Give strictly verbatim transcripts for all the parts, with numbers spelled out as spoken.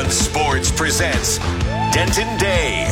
One Sports presents Denton Day.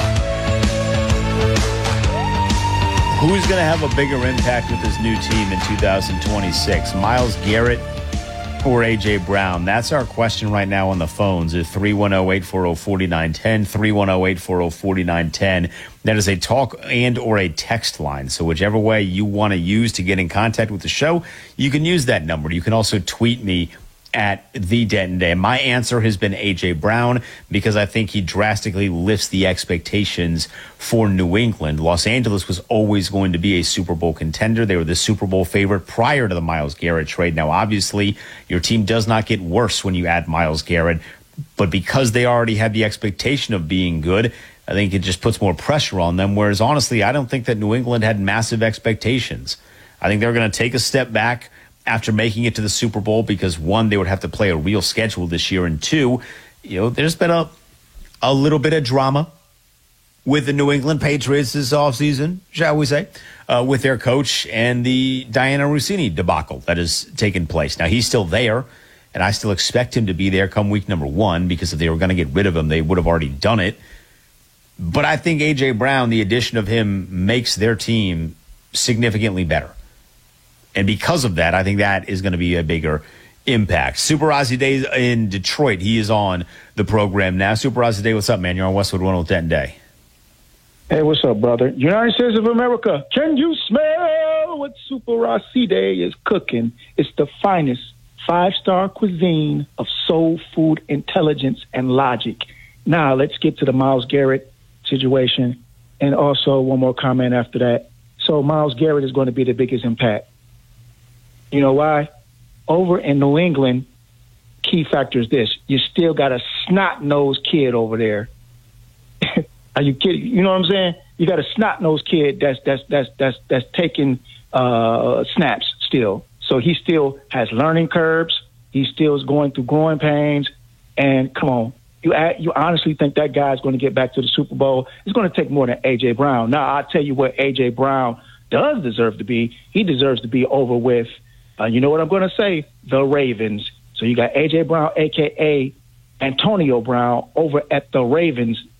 Who's going to have a bigger impact with his new team in two thousand twenty-six? Myles Garrett or A J. Brown? That's our question right now on the phones. Is three one zero, eight four zero, four nine one zero, three one zero, eight four zero, four nine one zero. That is a talk and or a text line. So whichever way you want to use to get in contact with the show, you can use that number. You can also tweet me at the Denton Day. My answer has been A J. Brown because I think he drastically lifts the expectations for New England. Los Angeles was always going to be a Super Bowl contender. They were the Super Bowl favorite prior to the Myles Garrett trade. Now, obviously, your team does not get worse when you add Myles Garrett, but because they already had the expectation of being good, I think it just puts more pressure on them. Whereas, honestly, I don't think that New England had massive expectations. I think they're going to take a step back after making it to the Super Bowl because, one, they would have to play a real schedule this year, and two, you know, there's been a a little bit of drama with the New England Patriots this offseason, shall we say, uh, with their coach and the Diana Rossini debacle that has taken place. Now, he's still there, and I still expect him to be there come week number one because if they were going to get rid of him, they would have already done it. But I think A J. Brown, the addition of him, makes their team significantly better. And because of that, I think that is going to be a bigger impact. Super Ozzy Day in Detroit. He is on the program now. Super Ozzy Day, what's up, man? You're on Westwood one oh ten Day. Hey, what's up, brother? United States of America, can you smell what Super Ozzy Day is cooking? It's the finest five-star cuisine of soul food, intelligence, and logic. Now, let's get to the Myles Garrett situation. And also, one more comment after that. So, Myles Garrett is going to be the biggest impact. You know why? Over in New England, key factor is this. You still got a snot-nosed kid over there. Are you kidding? You know what I'm saying? You got a snot-nosed kid that's that's that's that's that's taking uh, snaps still. So he still has learning curves. He still is going through growing pains. And come on, you you honestly think that guy's going to get back to the Super Bowl? It's going to take more than A J. Brown. Now, I'll tell you what A J. Brown does deserve to be. He deserves to be over with, Uh, you know what I'm going to say? The Ravens. So you got A J. Brown, a k a. Antonio Brown, over at the Ravens.